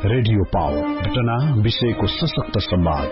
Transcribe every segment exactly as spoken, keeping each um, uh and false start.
Radio power घटना विषयको सशक्त संवाद।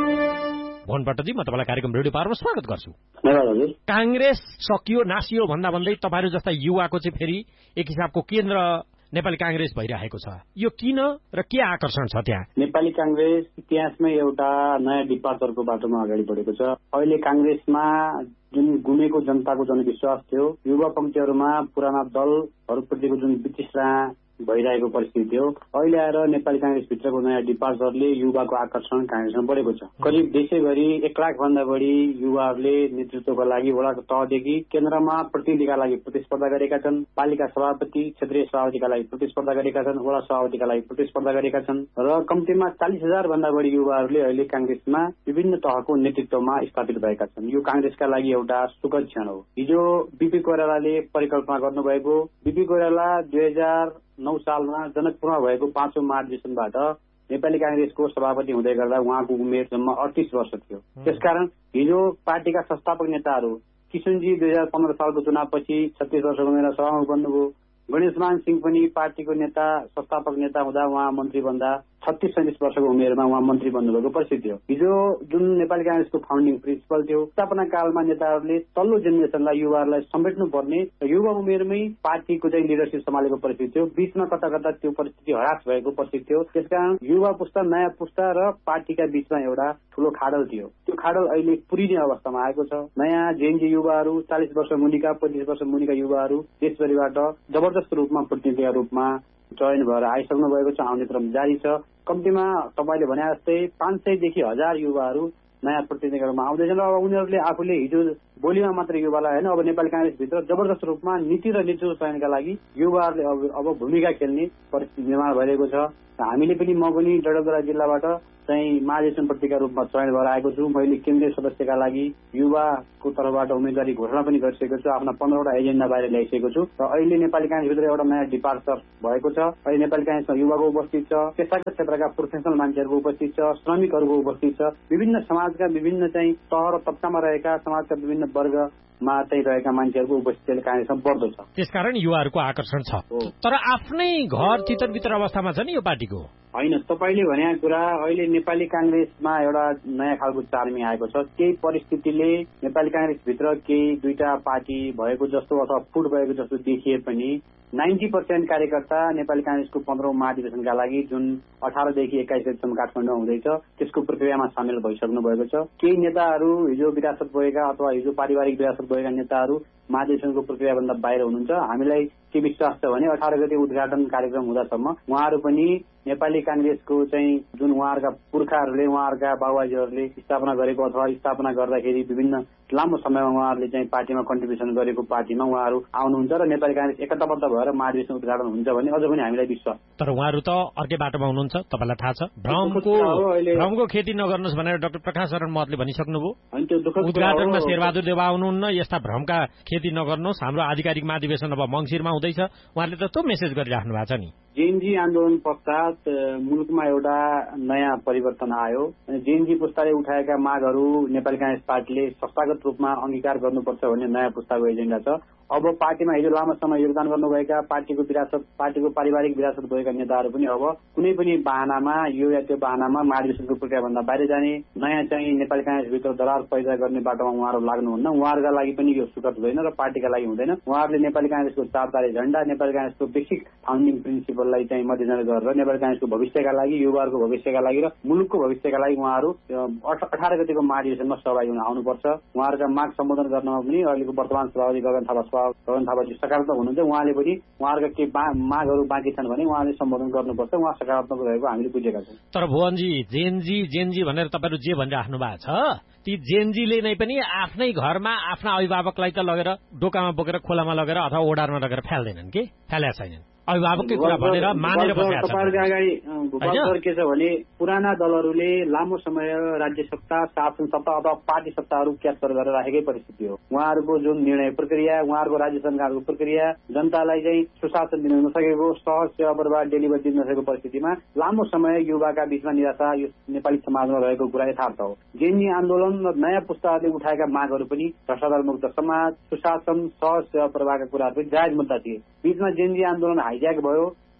भवन भट्टजी, म तपाईलाई कार्यक्रम रेडियो पावरमा स्वागत गर्छु। धन्यवाद। कांग्रेस सकियो नासियो भन्दा भन्दै तपाईहरु जस्ता युवाको चाहिँ फेरि एक हिसाबको केन्द्र नेपाली कांग्रेस भइरहेको छ। यो किन र के आकर्षण छ त्यहाँ? नेपाली कांग्रेस इतिहासमै एउटा नयाँ डिपार्चरको बाटोमा अगाडि बढेको छ। अहिले कांग्रेसमा जुन गुमेको जनताको जनविश्वास थियो, युवा पंक्तिहरूमा पुराना दलहरूप्रतिको जुन वितृष्णा भइरहेको परिस्थिति थियो, अहिले आएर नेपाली कांग्रेस भित्रको नयाँ डिपार्चरले युवाको आकर्षण कांग्रेसमा बढेको छ। करिब देशैभरि एक लाख भन्दा बढी युवाहरूले नेतृत्वका लागि वडाको तहदेखि केन्द्रमा प्रतिनिधिका लागि प्रतिस्पर्धा गरेका छन्, पालिका सभापति क्षेत्रीय सभापतिका लागि प्रतिस्पर्धा गरेका छन्, वडा सभापतिका लागि प्रतिस्पर्धा गरेका छन् र कम्तीमा चालिस हजार भन्दा बढी युवाहरूले अहिले कांग्रेसमा विभिन्न तहको नेतृत्वमा स्थापित भएका छन्। यो कांग्रेसका लागि एउटा सुखद क्षण हो। हिजो बीपी कोइरालाले परिकल्पना गर्नुभएको, बीपी कोइराला दुई हजार नौ सालमा जनकपुरमा भएको पाँचौं महाधिवेशनबाट नेपाली कांग्रेसको सभापति हुँदै गर्दा उहाँको उमेर जम्मा अडतीस वर्ष थियो। त्यसकारण हिजो पार्टीका संस्थापक नेताहरू किशनजी दुई हजार पन्ध्र सालको चुनावपछि छत्तीस वर्षको उमेरमा सभामुख बन्नुभयो। गणेशमान सिंह पनि पार्टीको नेता संस्थापक नेता हुँदा उहाँ मन्त्री बन्दा छत्तीस सैंतिस वर्षको उमेरमा उहाँ मन्त्री बन्नुभएको परिस्थिति हो। हिजो जुन नेपाली कांग्रेसको फाउन्डिङ प्रिन्सिपल थियो, स्थापना कालमा नेताहरूले तल्लो जेनेरेसनलाई युवाहरूलाई समेट्नु पर्ने, युवा उमेरमै पार्टीको चाहिँ लिडरसिप सम्हालेको परिस्थिति थियो। बीचमा कता कता त्यो परिस्थिति हरास भएको परिस्थिति थियो। त्यसकारण युवा पुस्ता, नयाँ पुस्ता र पार्टीका बीचमा एउटा ठूलो खाडल थियो। त्यो खाडल अहिले पुरिने अवस्थामा आएको छ। नयाँ जेएनजी युवाहरू, चालिस वर्ष मुनिका, पच्चीस वर्ष मुनिका युवाहरू देशभरिबाट जबरजस्त रूपमा प्रतिनिधिका रूपमा चयन भएर आइसक्नु भएको छ। आउने क्रम जारी छ। कम्तीमा तपाईँले भने जस्तै पाँच सयदेखि हजार युवाहरू नयाँ प्रतिनिधिका रूपमा आउँदैछन् र अब उनीहरूले आफूले हिजो बोलीमा मात्र युवालाई होइन, अब नेपाली कांग्रेसभित्र जबरजस्त रूपमा नीति र नेतृत्व चयनका लागि युवाहरूले अब भूमिका खेल्ने परिस्थिति निर्माण भइरहेको छ। हामीले पनि म पनि डडेलधुरा जिल्लाबाट चाहिँ महाधिवेशन प्रतिका रूपमा चयन भएर आएको छु। मैले केन्द्रीय सदस्यका लागि युवाको तर्फबाट उम्मेदवारी घोषणा पनि गरिसकेको छु। आफ्ना पन्ध्रवटा एजेन्डा बाहिर ल्याइसकेको छु र अहिले नेपाली कांग्रेसभित्र एउटा नयाँ डिपार्चर भएको छ। अहिले नेपाली कांग्रेसमा युवाको उपस्थित छ, पेसागत क्षेत्रका प्रोफेसनल मान्छेहरूको उपस्थित छ, श्रमिकहरूको उपस्थित छ, विभिन्न समाजका विभिन्न चाहिँ तह र तब्कामा रहेका समाजका विभिन्न वर्गमा चाहिँ रहेका मान्छेहरूको उपस्थितिले कांग्रेसमा बढ्दो छ। त्यसकारण युवाहरूको आकर्षण छ। तर आफ्नै घर तितरबितर अवस्थामा छ नि यो पार्टीको। होइन, तपाईँले भने कुरा अहिले नेपाली कांग्रेसमा एउटा नयाँ खालको चार्मी आएको छ। केही परिस्थितिले नेपाली कांग्रेसभित्र केही दुईटा पार्टी भएको जस्तो अथवा फुट भएको जस्तो देखिए पनि नाइन्टी पर्सेन्ट कार्यकर्ता नेपाली कांग्रेसको पन्ध्रौं महाधिवेशनका लागि जुन अठारदेखि एक्काइस गतेसम्म काठमाडौँ हुँदैछ त्यसको प्रक्रियामा सामेल भइसक्नु भएको छ। केही नेताहरू हिजो विरासत भएका अथवा हिजो पारिवारिक विरासत भएका नेताहरू महाधिवेशनको प्रक्रियाभन्दा बाहिर हुनुहुन्छ। हामीलाई के विश्वास छ भने अठार गते उद्घाटन कार्यक्रम हुँदासम्म उहाँहरू पनि नेपाली कांग्रेसको चाहिँ जुन उहाँहरूका पुर्खाहरूले, उहाँहरूका बाबुआजीहरूले स्थापना गरेको अथवा स्थापना गर्दाखेरि विभिन्न लामो समयमा उहाँहरूले चाहिँ पार्टीमा कन्ट्रिब्युसन गरेको पार्टीमा उहाँहरू आउनुहुन्छ र नेपाली कांग्रेस एकताबद्ध भएर महाधिवेशन उद्घाटन हुन्छ भन्ने अझ पनि हामीलाई विश्वास। तर उहाँहरू त अर्कै बाटोमा हुनुहुन्छ, तपाईँलाई थाहा छ। भ्रमको भ्रमको खेती नगर्नुहोस् भनेर डाक्टर प्रकाश शरण महतले भनिसक्नुभयो। उद्घाटनमा शेरबहादुर देवा आउनुहुन्न, यस्ता भ्रमका खेती नगर्नुहोस्, हाम्रो आधिकारिक महाधिवेशन अब मङ्सिरमा हुँदैछ। उहाँले त त्यो मेसेज गरिराख्नु भएको छ नि। जेएनजी आन्दोलन पश्चात मुलुकमा एउटा नयाँ परिवर्तन आयो। जेएनजी पुस्ताले उठाएका मागहरू नेपाली कांग्रेस पार्टीले संस्थागत रूपमा अंगीकार गर्नुपर्छ भन्ने नयाँ पुस्ताको एजेन्डा छ। अब पार्टीमा हिजो लामो समय योगदान गर्नुभएका, पार्टीको विरासत पार्टीको पारिवारिक विरासत भएका नेताहरू पनि अब कुनै पनि बाहनामा यो या त्यो बाहनामा महाधिवेशनको प्रक्रियाभन्दा बाहिर जाने, नयाँ चाहिँ नेपाली कांग्रेसभित्र दरार पैदा गर्ने बाटोमा उहाँहरू लाग्नुहुन्न। उहाँहरूका लागि पनि यो सुखद हुँदैन र पार्टीका लागि हुँदैन। उहाँहरूले नेपाली कांग्रेसको चार तारे झण्डा, नेपाली कांग्रेसको बेसिक फाउन्डिङ प्रिन्सिपललाई चाहिँ मध्यनजर गरेर नेपाली कांग्रेसको भविष्यका लागि, युवाहरूको भविष्यका लागि र मुलुकको भविष्यका लागि उहाँहरू अठार गतेको महाधिवेशनमा सहभागी हुन आउनुपर्छ। उहाँहरूका माग सम्बोधन गर्नमा पनि अहिलेको वर्तमान सभापति गगन थापा गगन थापाजी सकारात्मक हुनुहुन्छ। उहाँले पनि उहाँहरूका केही मागहरू बाँकी छन् भने उहाँले सम्बोधन गर्नुपर्छ। उहाँ सकारात्मक रहेको हामीले बुझेका छौँ। तर भुवनजी, जेएनजी जेएनजी भनेर तपाईँहरू जे भनिराख्नु भएको छ, ती जेएनजीले नै पनि आफ्नै घरमा आफ्ना अभिभावकलाई त लगेर डोकामा बोकेर खोलामा लगेर अथवा ओडारमा लगेर फ्याल्दैनन् के, फ्यालेका छैनन्। अभिभावककै कुरा भनेर मानेर बसेका छन्। तपाईँहरूको अगाडि भूगोल के छ भने पुराना दलहरूले लामो समय राज्य सत्ता, शासन सत्ता अथवा पार्टी सत्ताहरू क्याप्चर गरेर राखेकै परिस्थिति हो। उहाँहरूको जुन निर्णय प्रक्रिया, उहाँहरूको राज्य सरकारको प्रक्रिया जनतालाई चाहिँ सुशासन दिन नसकेको, सहज सेवा प्रवाह डेलिभर दिन नसकेको परिस्थितिमा लामो समय युवाका बीचमा निराशा यो नेपाली समाजमा रहेको कुरा यथार्थ हो। जेएनजी आन्दोलन र नयाँ पुस्ताहरूले उठाएका मागहरू पनि भ्रष्टाचार मुक्त समाज, सुशासन, सहज सेवा प्रवाहका कुराहरू पनि जायज मुद्दा थिए। बीचमा जेएनजी आन्दोलन हाइज्याक भयो।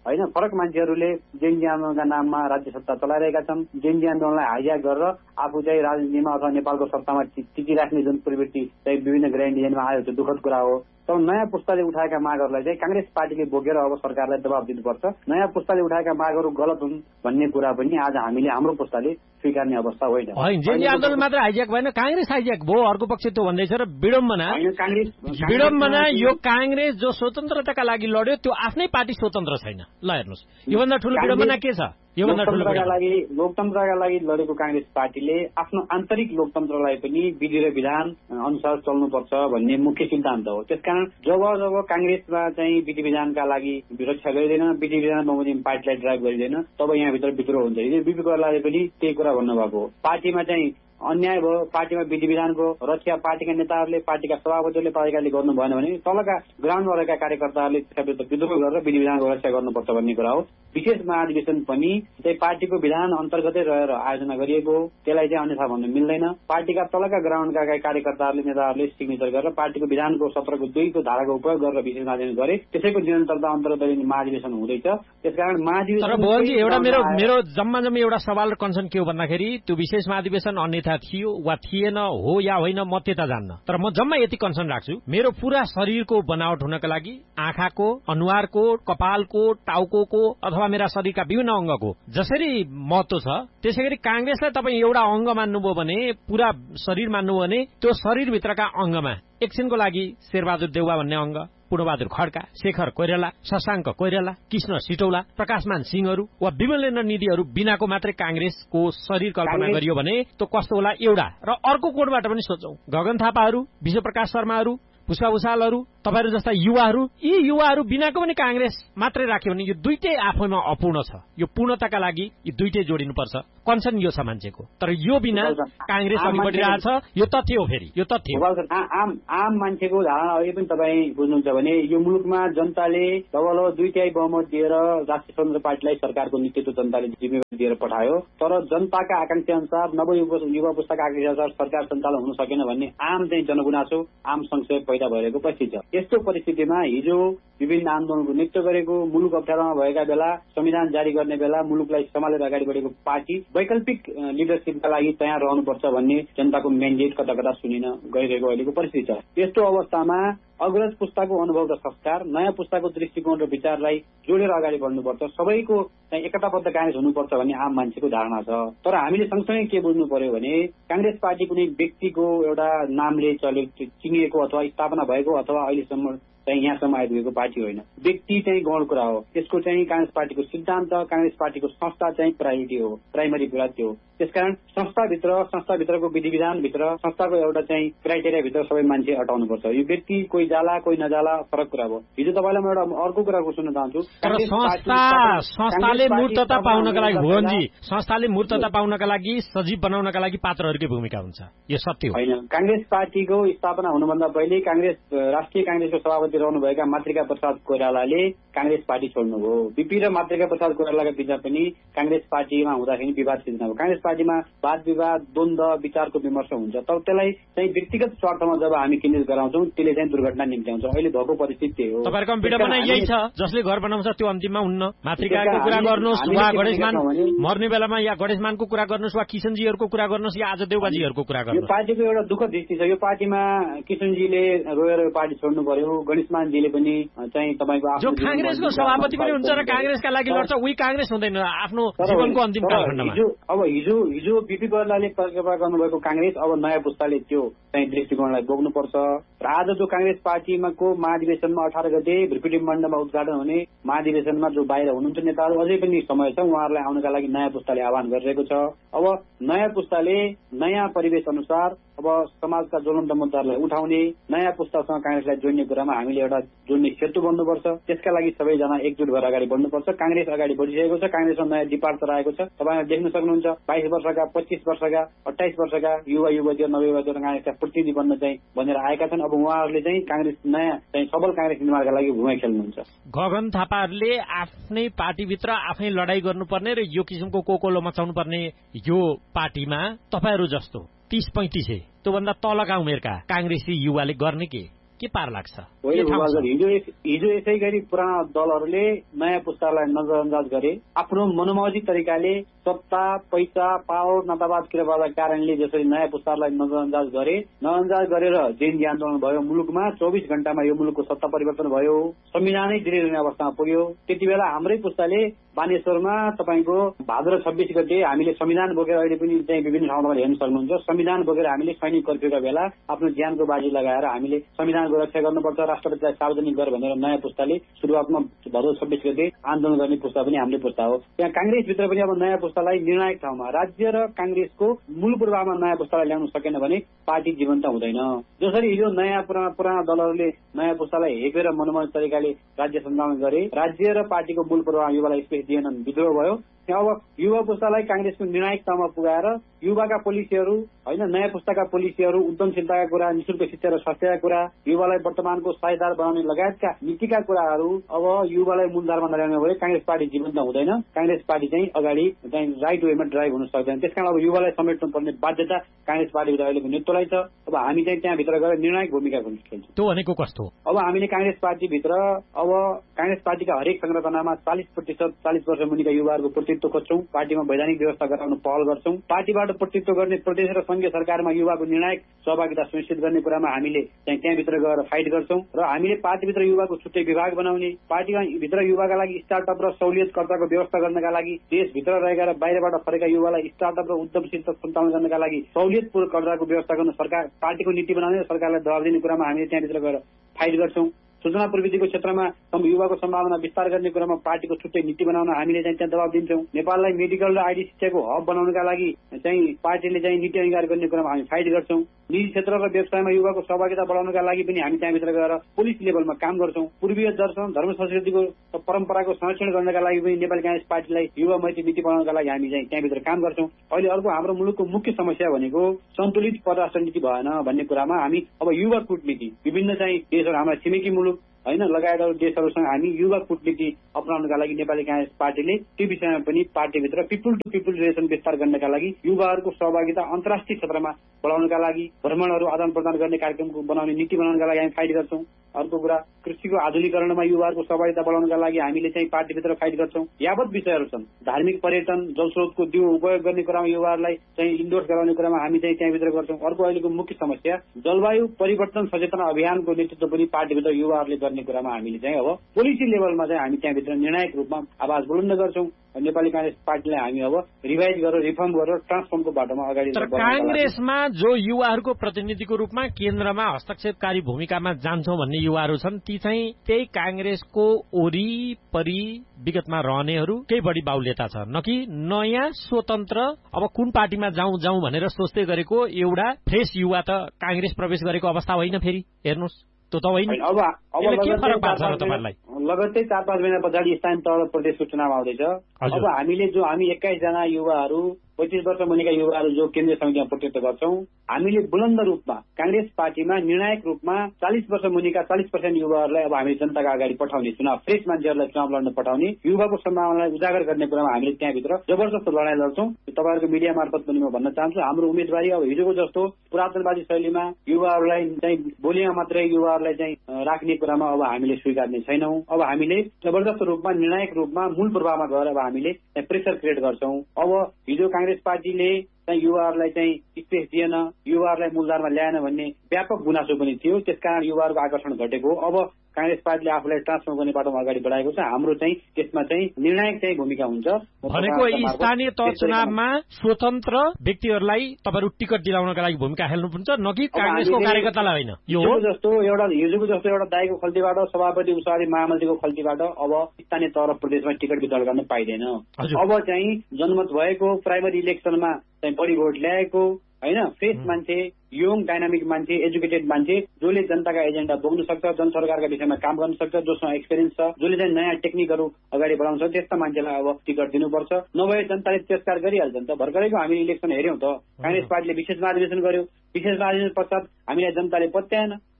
होइन। फरक मान्छेहरूले जेएनजी आन्दोलनका नाममा राज्य सत्ता चलाइरहेका छन्। जेएनजी आन्दोलनलाई हाइज्याक गरेर आफू चाहिँ राजनीतिमा अथवा नेपालको सत्तामा टिकिराख्ने जुन प्रवृत्ति चाहिँ विभिन्न ग्रान्ड डिजाइनमा आयो त्यो दुःखद कुरा हो। तर नयाँ पुस्ताले उठाएका मागहरूलाई चाहिँ कांग्रेस पार्टीले बोकेर अब सरकारलाई दबाब दिनुपर्छ। नयाँ पुस्ताले उठाएका मागहरू गलत हुन् भन्ने कुरा पनि आज हामीले हाम्रो पुस्ताले स्वीकार्ने अवस्था होइन। जेएनजी आन्दोलन मात्र हाइज्याक भएन, कांग्रेस हाइज्याक भयो। अर्को पक्ष त्यो भन्दैछ र विडम्बना विडम्बना यो कांग्रेस जो स्वतन्त्रताका लागि लड्यो त्यो आफ्नै पार्टी स्वतन्त्र छैन। ल हेर्नुहोस्, योभन्दा ठूलो विडम्बना के छ? लोकतन्त्रका लागि लोकतन्त्रका लागि लडेको कांग्रेस पार्टीले आफ्नो आन्तरिक लोकतन्त्रलाई पनि विधि र विधान अनुसार चल्नुपर्छ भन्ने मुख्य सिद्धान्त हो। त्यसकारण जब जब कांग्रेसमा चाहिँ विधि विधानका लागि रक्षा गरिँदैन, विधि विधान बमोजिम पार्टीलाई ड्राइभ गरिँदैन, तब यहाँभित्र विद्रोह हुन्छ। बिपी कोइरालाले पनि त्यही कुरा भन्नुभएको हो। पार्टीमा चाहिँ अन्याय भयो, पार्टीमा विधि विधानको रक्षा पार्टीका नेताहरूले, पार्टीका सभापतिहरूले, पार्टीकाले गर्नु भएन भने तलका ग्राउन्डमा रहेका कार्यकर्ताहरूले त्यसका विद्रोह गरेर विधि विधानको रक्षा गर्नुपर्छ भन्ने कुरा हो। विशेष महाधिवेशन पनि चाहिँ पार्टीको विधान अन्तर्गतै रहेर आयोजना गरिएको हो, त्यसलाई चाहिँ अन्यथा भन्नु मिल्दैन। पार्टीका तलका ग्राउन्डका कार्यकर्ताहरूले, नेताहरूले सिग्नेचर गरेर पार्टीको विधानको सत्रको दुईको धाराको उपयोग गरेर विशेष महाधिवेशन गरे, त्यसैको निरन्तरता अन्तर्गत महाधिवेशन हुँदैछ। त्यसकारण महाधिवेशन एउटा मेरो मेरो जम्मा जम्मी एउटा सवाल र कन्सर्न के हो भन्दाखेरि त्यो विशेष महाधिवेशन अन्यथा थियो वा थिएन, हो या होइन म त्यता जान्न, तर म जम्मा यति कन्सर्न राख्छु, मेरो पूरा शरीरको बनावट हुनका लागि आँखाको, अनुहारको, कपालको, टाउको अथवा मेरा शरीरका विभिन्न अंगको जसरी महत्व छ त्यसै गरी कांग्रेसलाई तपाईँ एउटा अंग मान्नुभयो भने, पूरा शरीर मान्नुभयो भने त्यो शरीरभित्रका अंगमा एकछिनको लागि शेरबहादुर देउवा भन्ने अंग, पूर्णबहादुर खड्का, शेखर कोइराला, शशाङ्क कोइराला, कृष्ण सिटौला, प्रकाशमान सिंहहरू वा विमलेन्द्र निधिहरू बिनाको मात्रै कांग्रेसको शरीर कल्पना गरियो भने त्यो कस्तो होला एउटा। र अर्को कोणबाट पनि सोचौं, गगन थापाहरू, विश्वप्रकाश शर्माहरू, पुष्पा भुषालहरू, तपाईहरू जस्ता युवाहरू, यी युवाहरू बिनाको पनि कांग्रेस मात्रै राख्यो भने यो दुईटै आफैमा अपूर्ण छ। यो पूर्णताका लागि यो दुईटै जोडिनुपर्छ। कन्सर्न यो छ मान्छेको, तर यो बिना कांग्रेस अघि बढिरहेछ। यो तथ्य हो, फेरि यो तथ्य आम आम मान्छेको धारणा अहिले पनि तपाईँ बुझ्नुहुन्छ भने यो मुलुकमा जनताले लगभग दुई तिहाई बहुमत दिएर राष्ट्रिय स्वतन्त्र पार्टीलाई सरकारको नेतृत्व जनताले जिम्मेवारी दिएर पठायो, तर जनताका आकांक्षा अनुसार नव युवा पुस्ताका आकांक्षा अनुसार सरकार सञ्चालन हुन सकेन भन्ने आम चाहिँ जनगुनासो, आम संशय पैदा भएको परिस्थिति छ। यस्तो परिस्थितिमा हिजो विभिन्न आन्दोलनको नेतृत्व गरेको, मुलुक अप्ठ्यारोमा भएका बेला, संविधान जारी गर्ने बेला मुलुकलाई सम्हालेर अगाडि बढेको पार्टी वैकल्पिक लिडरसिपका लागि तयार रहनुपर्छ भन्ने जनताको म्यान्डेट कता कता सुनिन गइरहेको अहिलेको परिस्थिति छ। यस्तो अवस्थामा अग्रज पुस्ताको अनुभव र संस्कार, नयाँ पुस्ताको दृष्टिकोण र विचारलाई जोडेर अगाडि बढ्नुपर्छ, सबैको चाहिँ एकताबद्ध कांग्रेस हुनुपर्छ भन्ने आम मान्छेको धारणा छ। तर हामीले सँगसँगै के बुझ्नु पर्यो भने कांग्रेस पार्टी कुनै व्यक्तिको एउटा नामले चले चिनिएको अथवा स्थापना भएको अथवा अहिलेसम्म चाहिँ यहाँसम्म आइपुगेको पार्टी होइन। व्यक्ति चाहिँ गौण कुरा हो। त्यसको चाहिँ कांग्रेस पार्टीको सिद्धान्त, कांग्रेस पार्टीको संस्था चाहिँ प्रायोरिटी हो, प्राइमरी कुरा त्यो हो। त्यसकारण संस्थाभित्र, संस्थाभित्रको विधि विधानभित्र, संस्थाको एउटा चाहिँ क्राइटेरियाभित्र सबै मान्छे अटाउनुपर्छ। यो व्यक्ति कोही जाला कोही नजाला फरक कुरा हो। हिजो तपाईँलाई म एउटा अर्को कुरा सुन्न चाहन्छु, संस्थाले मूर्तता पाउनका लागि भुवनजी संस्थाले मूर्तता पाउनका लागि, सजीव बनाउनका लागि पात्रहरूकै भूमिका हुन्छ, यो सत्य हो होइन। कांग्रेस पार्टीको स्थापना हुनुभन्दा पहिले कांग्रेस राष्ट्रिय कांग्रेसको सभापति रहनुभएका मातृका प्रसाद कोइरालाले कांग्रेस पार्टी छोड्नुभयो। बीपी र मातृका प्रसाद कोइरालाका बीचमा पनि कांग्रेस पार्टीमा हुँदाखेरि विवाद सिर्जना भयो। कांग्रेस पार्टीमा वाद विवाद, द्वन्द, विचारको विमर्श हुन्छ, तर त्यसलाई चाहिँ व्यक्तिगत स्वार्थमा जब हामी केन्द्रित गराउँछौँ त्यसले चाहिँ दुर्घटना निम्त्याउँछ। अहिले भएको परिस्थिति त्यही हो। तपाईँहरूको विडम्बना यही छ, जसले घर बनाउँछ त्यो अन्तिममा हुन्न। मातृकाको कुरा गर्नुहोस् वा गणेशमान मर्ने बेलामा या गणेशमानको कुरा गर्नुहोस् वा किशनजीहरूको कुरा गर्नुहोस् या आज देउबाजीहरूको कुरा गर्नुहोस्। यो पार्टीको एउटा दुःखद दृष्टि छ। यो पार्टीमा किशनजीले रोएर यो पार्टी छोड्नु पर्यो, गणेशमानजीले पनि चाहिँ तपाईँको जो कांग्रेसको सभापति पनि हुन्छ र कांग्रेसका लागि लड्छ, उही कांग्रेस हुँदैन आफ्नो जीवनको अन्तिम कालखण्डमा। अब हिजो हिजो बीपी कोइरालाले प्रतिपा गर्नुभएको कांग्रेस अब नयाँ पुस्ताले त्यो चाहिँ दृष्टिकोणलाई बोक्नुपर्छ। र आज जो कांग्रेस पार्टीमाको महाधिवेशनमा अठार गते भ्रिकुटी मण्डपमा उद्घाटन हुने महाधिवेशनमा जो बाहिर हुनुहुन्छ नेताहरू अझै पनि समय छ, उहाँहरूलाई आउनका लागि नयाँ पुस्ताले आह्वान गरिरहेको छ। अब नयाँ पुस्ताले नयाँ परिवेश अनुसार अब समाजका ज्वलन्त मुद्दाहरूलाई उठाउने, नयाँ पुस्तासँग कांग्रेसलाई जोड्ने कुरामा हामीले एउटा जोड्ने सेतु बन्नुपर्छ। त्यसका लागि सबैजना एकजुट भएर अगाडि बढ्नुपर्छ। कांग्रेस अगाडि बढिरहेको छ, कांग्रेसमा नयाँ डिपार्चर आएको छ। तपाईँले देख्न सक्नुहुन्छ बाइस वर्षका, पच्चीस वर्षका, अट्ठाइस वर्षका युवा युवती नवयुवतीहरू कांग्रेसका प्रतिनिधि बन्न चाहिँ भनेर आएका छन्। अब उहाँहरूले चाहिँ कांग्रेस नयाँ चाहिँ सबल कांग्रेस निर्माणका लागि भूमिका खेल्नुहुन्छ। गगन थापाहरूले आफ्नै पार्टीभित्र आफै लडाई गर्नुपर्ने र यो किसिमको कोकोलो मचाउनु पर्ने यो पार्टीमा तपाईँहरू जस्तो तीस पैंतीस त्योभन्दा तलका उमेरका कांग्रेसी युवाले गर्ने के के पार लाग्छ? हिजो हिजो यसै गरी पुराना दलहरूले नयाँ पुस्तालाई नजरअन्दाज गरे, आफ्नो मनोमौजी तरिकाले सत्ता, पैसा, पावर, नतावाद किरावादका कारणले जसरी नयाँ पुस्तालाई नजरअन्दाज गरे, नजरअन्दाज गरेर जेएनजी आन्दोलन भयो मुलुकमा, चौबिस घण्टामा यो मुलुकको सत्ता परिवर्तन भयो, संविधानै गिरिरहने अवस्थामा पुग्यो। त्यति बेला हाम्रै पुस्ताले बानेश्वरमा तपाईँको भाद्र छब्बिस गते हामीले संविधान बोकेर अहिले पनि चाहिँ विभिन्न ठाउँमा हेर्न सक्नुहुन्छ, संविधान बोकेर हामीले सैनिक कर्फ्यूका बेला आफ्नो ज्यानको बाजी लगाएर हामीले संविधानको रक्षा गर्नुपर्छ, राष्ट्रपतिलाई सार्वजनिक गर भनेर नयाँ पुस्ताले सुरुवातमा भाद्र छब्बिस गते आन्दोलन गर्ने पुस्ता पनि हामीले पुस्ता हो। त्यहाँ काङ्ग्रेसभित्र पनि अब नयाँ पुस्तालाई निर्णायक ठाउँमा राज्य र काङ्ग्रेसको मूल पूर्वामा नयाँ पुस्तालाई ल्याउन सकेन भने पार्टी जीवन्त हुँदैन। जसरी हिजो नयाँ पुराना पुराना दलहरूले नयाँ पुस्तालाई हेपेर मनोमन तरिकाले राज्य सञ्चालन गरे, राज्य र पार्टीको मूल पूर्वामा युवालाई स्पेस दिएनन्, विद्रोह भयो। अब युवा पुस्तालाई काङ्ग्रेसको निर्णायकतामा पुगाएर युवाका पोलिसीहरू होइन, नयाँ पुस्ताका पोलिसीहरू, उद्यमशीलताका कुरा, निःशुल्क शिक्षा र स्वास्थ्यका कुरा, युवालाई वर्तमानको साझेदार बनाउने लगायतका नीतिका कुराहरू अब युवालाई मूलधारमा नल्याउने भए काङ्ग्रेस पार्टी जीवन्त हुँदैन, काङ्ग्रेस पार्टी चाहिँ अगाडि चाहिँ राइट वेमा ड्राइभ हुन सक्दैन। त्यसकारण अब युवालाई समेट्नुपर्ने बाध्यता काङ्ग्रेस पार्टीभित्र अहिले पनि तोलाइ छ। अब हामी चाहिँ त्यहाँभित्र गएर निर्णायक भूमिका खेल्छौँ। त्यो भनेको कस्तो? अब हामीले काङ्ग्रेस पार्टीभित्र अब काङ्ग्रेस पार्टीका हरेक संरचनामा चालिस प्रतिशत चालिस वर्ष मुनिका युवाहरूको प्रतिनिधित्व खोज्छौँ, पार्टीमा वैधानिक व्यवस्था गराउन पहल गर्छौँ, पार्टीबाट प्रतिनिधित्व गर्ने प्रदेश र संघीय सरकारमा युवाको निर्णायक सहभागिता सुनिश्चित गर्ने कुरामा हामीले चाहिँ त्यहाँभित्र गएर फाइट गर्छौँ र हामीले पार्टीभित्र युवाको छुट्टै विभाग बनाउने, पार्टीमा भित्र युवाका लागि स्टार्टअप र सहुलियतकर्ताको व्यवस्था गर्नका लागि, देशभित्र रहेका र बाहिरबाट फरेका युवालाई स्टार्टअप र उद्यमशीलता सञ्चालन गर्नका लागि सहुलियतपूर्वक व्यवस्था गर्न सरकार पार्टीको नीति बनाउने र सरकारलाई दबाब दिने कुरामा हामीले त्यहाँभित्र गएर फाइट गर्छौँ। सूचना प्रविधिको क्षेत्रमा युवाको सम्भावना विस्तार गर्ने कुरामा पार्टीको छुट्टै नीति बनाउन हामीले चाहिँ त्यहाँ दबाब दिन्छौँ। नेपाललाई मेडिकल र आइडी शिक्षाको हब बनाउनका लागि चाहिँ पार्टीले चाहिँ नीति अङ्गीकार गर्ने कुरामा हामी फाइट गर्छौँ। निजी क्षेत्र र व्यवसायमा युवाको सहभागिता बढाउनका लागि पनि हामी त्यहाँभित्र गएर पुलिस लेभलमा काम गर्छौँ। पूर्वीय दर्शन धर्म संस्कृतिको परम्पराको संरक्षण गर्नका लागि पनि नेपाली काङ्ग्रेस पार्टीलाई युवा मैत्री नीति बनाउनका लागि हामी चाहिँ त्यहाँभित्र काम गर्छौँ। अहिले अर्को हाम्रो मुलुकको मुख्य समस्या भनेको सन्तुलित परराष्ट्र नीति भएन भन्ने कुरामा हामी अब युवा कूटनीति विभिन्न चाहिँ देशहरू, हाम्रा छिमेकी मुलुक होइन लगायत अरू देशहरूसँग हामी युवा कूटनीति अपनाउनका लागि नेपाली काङ्ग्रेस पार्टीले त्यो विषयमा पनि पार्टीभित्र पिपुल टु पिपुल रिलेसन विस्तार गर्नका लागि युवाहरूको सहभागिता अन्तर्राष्ट्रिय क्षेत्रमा बढाउनका लागि भ्रमणहरू आदान प्रदान गर्ने कार्यक्रमको बनाउने नीति बनाउनका लागि हामी फाइट गर्छौँ। अर्को कुरा कृषिको आधुनिकरणमा युवाहरूको सहभागिता बढाउनका लागि हामीले चाहिँ पार्टीभित्र फाइट गर्छौँ। यावत विषयहरू छन्, धार्मिक पर्यटन, जलस्रोतको दिउ उपयोग गर्ने कुरामा युवाहरूलाई चाहिँ इन्डोर्स गराउने कुरामा हामी चाहिँ त्यहाँभित्र गर्छौँ। अर्को अहिलेको मुख्य समस्या जलवायु परिवर्तन सचेतना अभियानको नेतृत्व पनि पार्टीभित्र युवाहरूले गर्ने कुरामा हामीले चाहिँ अब पोलिसी लेभलमा चाहिँ हामी त्यहाँभित्र निर्णायक रूपमा आवाज बुलन्द गर्छौँ। नेपाली काङ्ग्रेस पार्टीलाई हामी अब रिभाइज गरेर रिफर्म गरेर ट्रान्सफर्मको बाटोमा अगाडि काङ्ग्रेसमा जो युवाहरूको प्रतिनिधिको रूपमा केन्द्रमा हस्तक्षेपकारी भूमिकामा जान्छौँ भन्ने युवाहरू छन्, ती चाहिँ त्यही काङ्ग्रेसको वरिपरि विगतमा रहनेहरू केही बढी बाहुल्यता छ, न कि नयाँ स्वतन्त्र अब कुन पार्टीमा जाउँ जाउँ भनेर सोच्दै गरेको एउटा फ्रेस युवा त काङ्ग्रेस प्रवेश गरेको अवस्था होइन। फेरि हेर्नुहोस् त्यो त होइन। अब लगत्तै चार पाँच महिना पछाडि स्थानीय तह प्रदेशको चुनाव आउँदैछ। अब हामीले जो हामी एक्काइसजना युवाहरू पैंतिस वर्ष मुनिका युवाहरू जो केन्द्रीय समितिमा प्रतिनिधित्व गर्छौँ, हामीले बुलन्द रूपमा काङ्ग्रेस पार्टीमा निर्णायक रूपमा चालिस वर्ष मुनिका चालिस पर्सेन्ट युवाहरूलाई अब हामीले जनताका अगाडि पठाउने, चुनाव फ्रेस मान्छेहरूलाई चुनाव लड्न पठाउने, युवाको सम्भावनालाई उजागर गर्ने कुरामा हामीले त्यहाँभित्र जबरजस्त लडाइँ लड्छौँ। तपाईँहरूको मिडिया मार्फत पनि म भन्न चाहन्छु, हाम्रो उम्मेदवारी अब हिजोको जस्तो पुरातनवादी शैलीमा युवाहरूलाई चाहिँ बोलीमा मात्रै युवाहरूलाई चाहिँ राख्ने कुरामा अब हामीले स्वीकार्ने छैनौँ। अब हामीले जबरजस्त रूपमा निर्णायक रूपमा मूल प्रभावमा गएर अब हामीले प्रेसर क्रिएट गर्छौँ। अब हिजो काङ्ग्रेस पार्टीले चाहिँ युवाहरूलाई चाहिँ स्पेस दिएन, युवाहरूलाई मूलधारमा ल्याएन भन्ने व्यापक गुनासो पनि थियो। त्यसकारण युवाहरूको आकर्षण घटेको। अब काङ्ग्रेस पार्टीले आफूलाई ट्रान्सफर्म गर्ने बाटोमा अगाडि बढाएको छ। हाम्रो चाहिँ त्यसमा चाहिँ निर्णायक चाहिँ भूमिका हुन्छ भनेको स्थानीय तह चुनावमा स्वतन्त्र व्यक्तिहरूलाई तपाईँहरू टिकट दिलाउनका लागि भूमिका खेल्नुपर्छ, न कि काङ्ग्रेसको कार्यकर्तालाई होइन। यो जस्तो एउटा हिजोको जस्तो एउटा दाइको खल्तीबाट सभापति उपाध्यक्ष महामन्त्रीको खल्तीबाट अब स्थानीय तह र प्रदेशमा टिकट वितरण गर्न पाइँदैन। अब चाहिँ जनमत भएको प्राइमरी इलेक्सनमा चाहिँ बढी भोट ल्याएको होइन, फ्रेस मान्छे, यङ डाइनामिक मान्छे, एजुकेटेड मान्छे जसले जनताका एजेन्डा बोक्न सक्छ, जनसरकारका विषयमा काम गर्न सक्छ, जोसँग एक्सपिरियन्स छ, जसले चाहिँ नयाँ टेक्निकहरू अगाडि बढाउँछ, त्यस्ता मान्छेलाई अब टिकट दिनुपर्छ। नभए जनताले तिरस्कार गरिहाल्छन् त। भर्खरैको हामीले इलेक्सन हेऱ्यौँ त, काङ्ग्रेस पार्टीले विशेष महाधिवेशन गर्यो, विशेष महाधिवेशन पश्चात हामीलाई जनताले पत्याएन,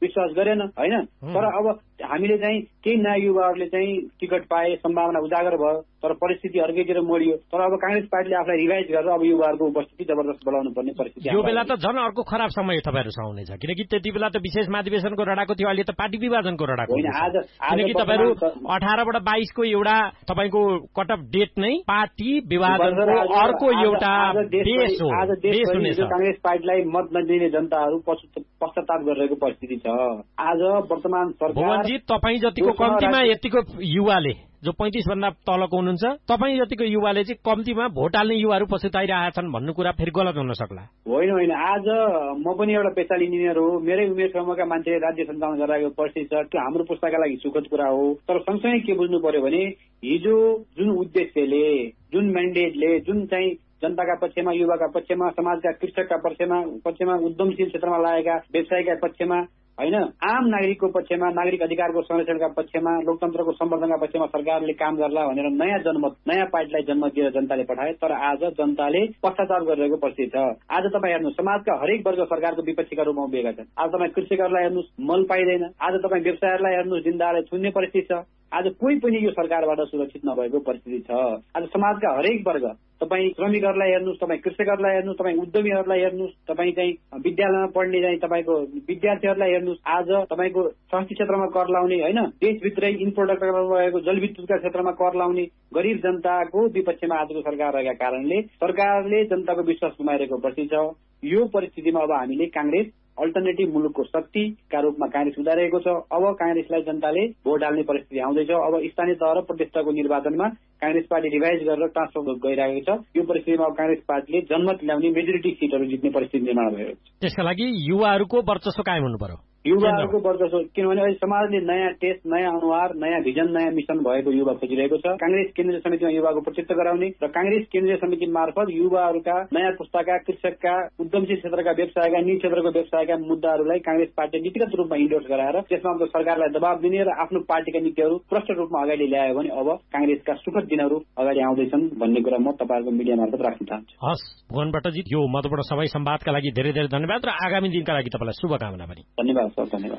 विश्वास गरेन होइन। तर अब हामीले चाहिँ केही नयाँ युवाहरूले चाहिँ टिकट पाए, सम्भावना उजागर भयो, तर परिस्थिति अर्कैतिर मोडियो। तर अब कांग्रेस पार्टीले आफूलाई रिभाइज गरेर अब युवाहरूको उपस्थिति जबरजस्त बढाउनु पर्ने परिस्थिति यो बेला त झन् अर्को खराब समय तपाईँहरूसँग हुनेछ, किनकि त्यति बेला त विशेष महाधिवेशनको रडाको थियो, अहिले त पार्टी विभाजनको रडाको होइन। आज किनकि तपाईँहरू अठारबाट बाइसको एउटा तपाईँको कट अफ डेट नै पार्टी विभाजनको अर्को एउटा देश हो। आज देश कांग्रेस पार्टीलाई मत नदिने जनताहरू पश्चाताप गरिरहेको परिस्थिति छ। आज वर्तमान सरकार तपाईँ जतिको कम्तीमा यतिको युवाले जो पैंतिस भन्दा तलको हुनुहुन्छ, तपाईँ जतिको युवाले चाहिँ कम्तीमा भोट हाल्ने युवाहरू पछुताइरहेका छन् भन्ने कुरा फेरि गलत हुन सक्ला। होइन होइन, आज म पनि एउटा पेसाल इन्जिनियर हो, मेरै उमेर समूहका मान्छेले राज्य सञ्चालन गरिरहेको परिस्थिति छ, त्यो हाम्रो पुस्ताका लागि सुखद कुरा हो। तर सँगसँगै के बुझ्नु पर्यो भने हिजो जुन उद्देश्यले, जुन म्यान्डेटले, जुन चाहिँ जनताका पक्षमा, युवाका पक्षमा, समाजका कृषकका पक्षमा पक्षमा उद्यमशील क्षेत्रमा लागेका व्यवसायका पक्षमा होइन, आम नागरिकको पक्षमा, नागरिक अधिकारको संरक्षणका पक्षमा, लोकतन्त्रको सम्वर्धनका पक्षमा सरकारले काम गर्ला भनेर नयाँ जनमत, नयाँ पार्टीलाई जन्म दिएर जनताले पठाए। तर आज जनताले पश्चाताप गरिरहेको परिस्थिति छ। आज तपाईँ हेर्नु, समाजका हरेक वर्ग सरकारको विपक्षीका रूपमा उभिएका छन्। आज तपाईँ कृषकहरूलाई हेर्नुहोस्, मल पाइँदैन। आज तपाईँ व्यवसायहरूलाई हेर्नुहोस्, जिन्दालाई छुन्ने परिस्थिति छ। आज कोही पनि यो सरकारबाट सुरक्षित नभएको परिस्थिति छ। आज समाजका हरेक वर्ग, तपाईँ श्रमिकहरूलाई हेर्नुहोस्, तपाईँ कृषकहरूलाई हेर्नुहोस्, तपाईँ उद्यमीहरूलाई हेर्नुहोस्, तपाईँ चाहिँ विद्यालयमा पढ्ने चाहिँ तपाईँको विद्यार्थीहरूलाई हेर्नुहोस्, आज तपाईँको स्वास्थ्य क्षेत्रमा कर लाउने होइन, देशभित्रै इम्पोर्ट भएको जलविद्युतका क्षेत्रमा कर लाउने गरिब जनताको विपक्षमा आजको सरकार रहेका कारणले सरकारले जनताको विश्वास गुमाइरहेको परिस्थिति छ। यो परिस्थितिमा अब हामीले कांग्रेस अल्टरनेटिभ मुलुकको शक्तिका रूपमा कांग्रेस उदारेको छ। अब कांग्रेसलाई जनताले भोट हाल्ने परिस्थिति आउँदैछ। अब स्थानीय तह र प्रदेश तहको निर्वाचनमा कांग्रेस पार्टी रिभाइज गरेर ट्रान्सफर गइरहेको छ। यो परिस्थितिमा कांग्रेस पार्टीले जनमत ल्याउने मेजोरिटी सिटहरू जित्ने परिस्थिति निर्माण भएको छ। त्यसका लागि युवाहरूको वर्चस्व कायम हुनु पर्यो। युवाहरूको वर्चस्व, किनभने अहिले समाजले नयाँ टेस्ट, नयाँ अनुहार, नयाँ भिजन, नयाँ मिशन भएको युवा खोजिरहेको छ। कांग्रेस केन्द्रीय समितिमा युवाको प्रतिनिधित्व गराउने र कांग्रेस केन्द्रीय समिति मार्फत युवाहरूका, नयाँ पुस्ताका, कृषकका, उद्यमशील क्षेत्रका व्यवसायका, निजी क्षेत्रको व्यवसायका मुद्दाहरूलाई कांग्रेस पार्टीले नीतिगत रूपमा इन्डोर्स गराएर त्यसमा सरकारलाई दबाव दिने र आफ्नो पार्टीका नीतिहरू प्रष्ट रूपमा अगाडि ल्यायो भने अब कांग्रेसका सुखद दिनहरू अगाडि आउँदैछन् भन्ने कुरा म तपाईँहरूको मिडिया मार्फत राख्न चाहन्छु। हस् भुवन भट्टजी, यो महत्त्वपूर्ण सबै संवादका लागि धेरै धेरै धन्यवाद र आगामी दिनका लागि तपाईँलाई शुभकामना पनि। धन्यवाद सर, धन्यवाद।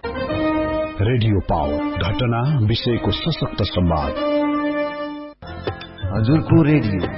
रेडियो पावर, घटना विषयको सशक्त संवाद। हजुरको रेडियो